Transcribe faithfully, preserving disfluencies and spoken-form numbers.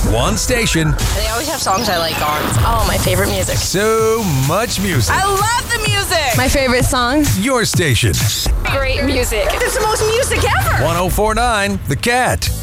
One station. They always have songs I like on. Oh, my favorite music. So much music. I love the music. My favorite song. Your station. Great music. It's the most music ever. one oh four point nine The Cat.